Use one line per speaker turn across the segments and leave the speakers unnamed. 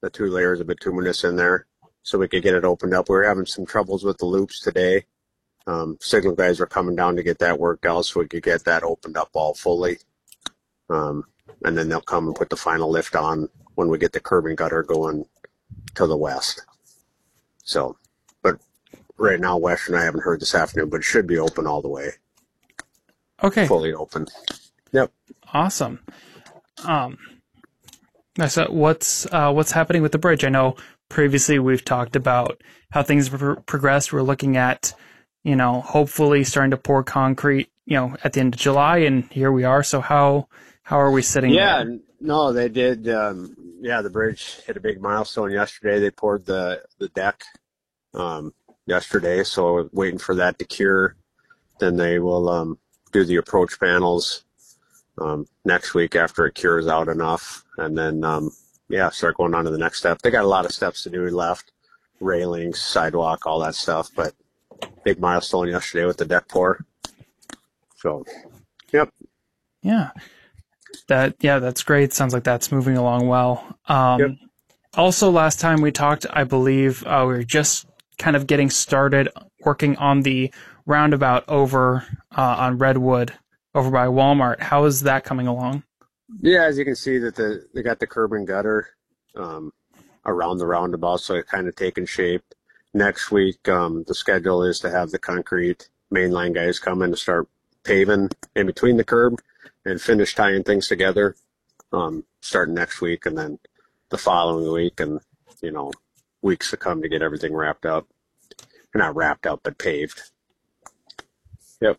the 2 layers of bituminous in there so we could get it opened up. We were having some troubles with the loops today. Signal guys were coming down to get that worked out so we could get that opened up all fully. And then they'll come and put the final lift on when we get the curb and gutter going to the west. So, but right now, Western, I haven't heard this afternoon, but it should be open all the way.
Okay.
Fully open. Yep.
Awesome. So what's happening with the bridge? I know previously we've talked about how things have progressed. We're looking at, hopefully starting to pour concrete, at the end of July, and here we are. So how are we sitting there?
No, they did. The bridge hit a big milestone yesterday. They poured the deck yesterday, so we're waiting for that to cure. Then they will do the approach panels next week after it cures out enough, and then start going on to the next step. They got a lot of steps to do left, railings, sidewalk, all that stuff, but big milestone yesterday with the deck pour. So, yep.
Yeah. That's great. Sounds like that's moving along well.
Yep.
Also, last time we talked, I believe we were just kind of getting started working on the roundabout over on Redwood over by Walmart. How is that coming along?
Yeah, as you can see that they got the curb and gutter around the roundabout, so it's kind of taking shape. Next week, the schedule is to have the concrete mainline guys come in to start paving in between the curb and finish tying things together starting next week, and then the following week, and weeks to come to get everything wrapped up. Or not wrapped up, but paved. Yep.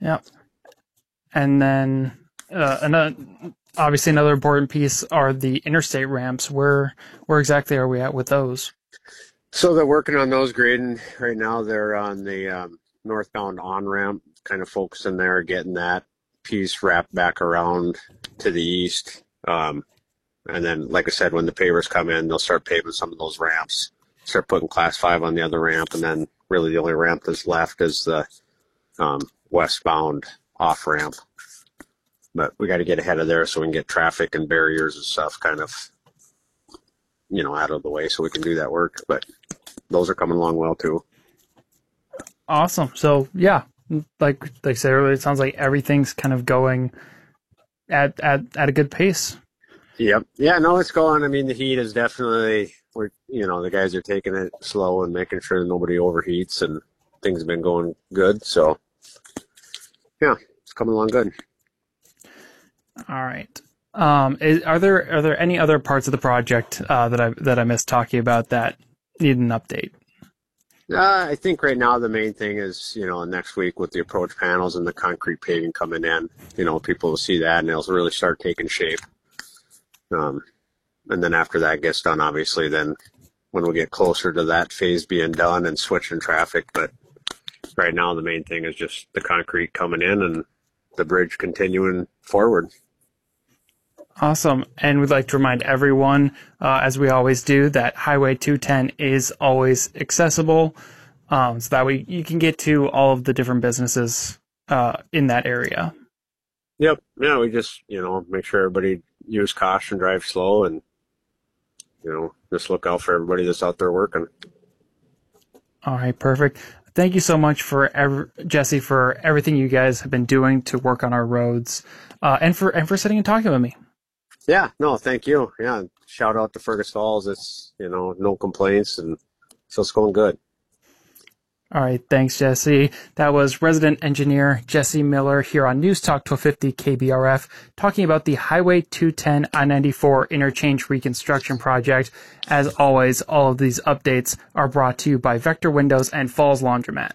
And then obviously another important piece are the interstate ramps. Where exactly are we at with those?
So they're working on those grading right now. They're on the northbound on-ramp, kind of focusing there, getting that piece wrapped back around to the east. And then, like I said, when the pavers come in, they'll start paving some of those ramps, start putting Class 5 on the other ramp, and then really the only ramp that's left is the westbound off-ramp. But we got to get ahead of there so we can get traffic and barriers and stuff kind of, out of the way so we can do that work. But those are coming along well, too.
Awesome. So, yeah, like I said earlier, it sounds like everything's kind of going at a good pace.
Yep. Yeah, no, it's going. I mean, the heat is definitely, the guys are taking it slow and making sure that nobody overheats, and things have been going good. So, yeah, it's coming along good.
All right. Are there any other parts of the project that I missed talking about that need an update?
I think right now the main thing is, next week with the approach panels and the concrete paving coming in, people will see that and it'll really start taking shape. And then after that gets done, obviously, then when we get closer to that phase being done and switching traffic. But right now the main thing is just the concrete coming in and the bridge continuing forward.
Awesome. And we'd like to remind everyone, as we always do, that Highway 210 is always accessible, so that way you can get to all of the different businesses in that area.
Yep. Yeah, we just, make sure everybody use caution, drive slow, and, just look out for everybody that's out there working.
All right, perfect. Thank you so much Jesse, for everything you guys have been doing to work on our roads, and for sitting and talking with me.
Yeah, no, thank you. Yeah, shout out to Fergus Falls. It's, no complaints, and so it's going good.
All right, thanks, Jesse. That was resident engineer Jesse Miller here on News Talk 1250 KBRF, talking about the Highway 210 I-94 interchange reconstruction project. As always, all of these updates are brought to you by Vector Windows and Falls Laundromat.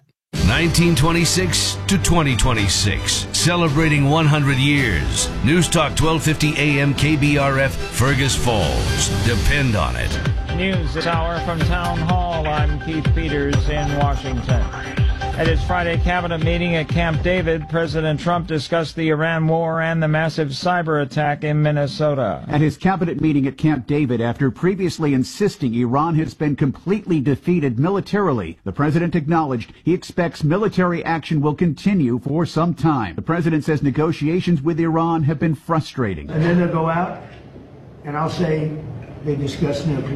1926 to 2026, celebrating 100 years. News Talk 1250 AM KBRF, Fergus Falls. Depend on it.
News this hour from Town Hall. I'm Keith Peters in Washington. At his Friday cabinet meeting at Camp David, President Trump discussed the Iran war and the massive cyber attack in Minnesota.
At his cabinet meeting at Camp David, after previously insisting Iran has been completely defeated militarily, the president acknowledged he expects military action will continue for some time. The president says negotiations with Iran have been frustrating.
And then they'll go out, and I'll say they discussed nuclear.